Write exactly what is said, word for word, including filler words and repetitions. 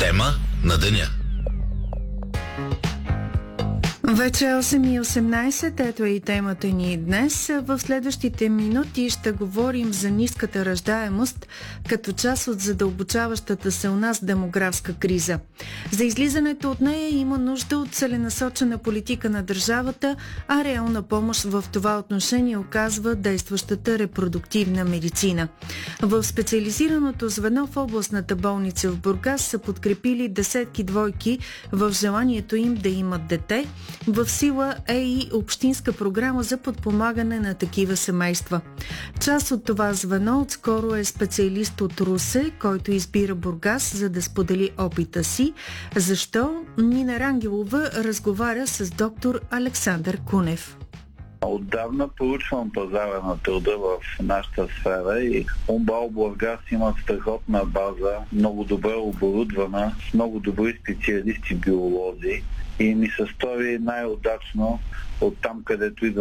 Тема на деня. Вече е осем и осемнайсет, ето е и темата ни днес. В следващите минути ще говорим за ниската раждаемост като част от задълбочаващата се у нас демографска криза. За излизането от нея има нужда от целенасочена политика на държавата, а реална помощ в това отношение оказва действащата репродуктивна медицина. В специализираното звено в областната болница в Бургас са подкрепили десетки двойки в желанието им да имат дете. В сила е и общинска програма за подпомагане на такива семейства. Част от това звено отскоро е специалист от Русе, който избира Бургас, за да сподели опита си. Защо? Нина Рангелова разговаря с доктор Александър Кунев. Отдавна проучвам пазара на труда в нашата сфера и УМБАЛ Бургас има страхотна база, много добре оборудвана, с много добри специалисти биолози и ми се стори най-удачно от там, където идва